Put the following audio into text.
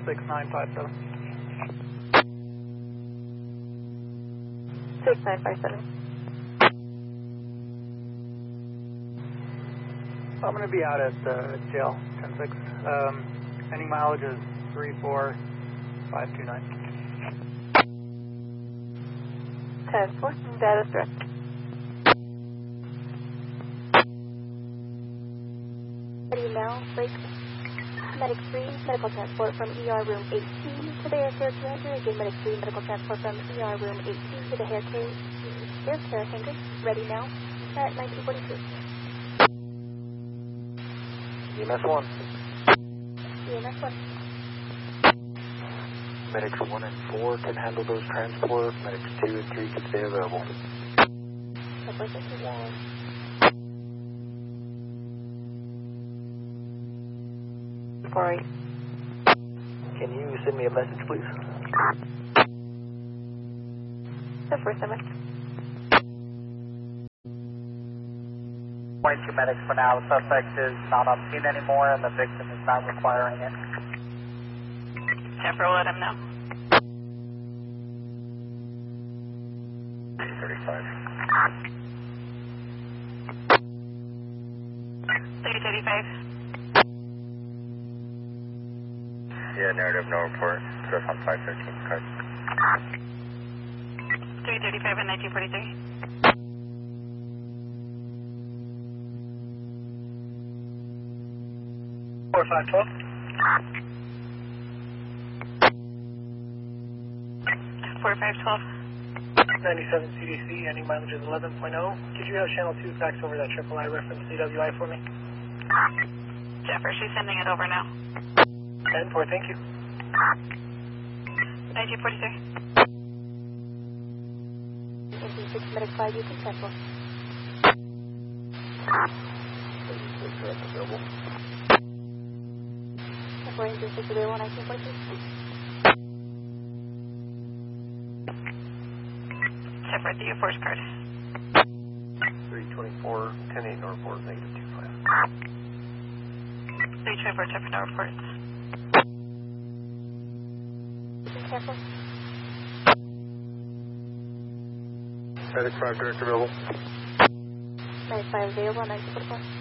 6957. 6957. I'm going to be out at jail, 10-6. Any mileage is 34529. 10-4, that is correct. Ready now, break. Medic 3, medical transport from ER room 18 to the air care commander. Again, Medic 3, medical transport from ER room 18 to the air care hangar. Ready now at 1942. EMS 1. EMS 1. Medics 1 and 4 can handle those transport. Medics 2 and 3 can stay available. Sorry. Can you send me a message, please? The first MS. 22 medics for now. The suspect is not on scene anymore and the victim is not requiring it. Temper, let him know. 35. 335. Yeah, narrative, no report. Surf on 513, card. 335 and 1943. Four 512. 4512. 97 CDC, ending mileage is 11.0. Could you have channel 2 fax over that III reference CWI for me? Jeffer, she's sending it over now. 10-4, thank you. 1943. 6 medic 5, you can cancel. According to 6 available, 1942. Jeffer, the force card. 324, 10-8, no report, negative 25. 324, Jeffer, no reports. You can cancel. Medic 5, direct available. Medic 5 available, 1944.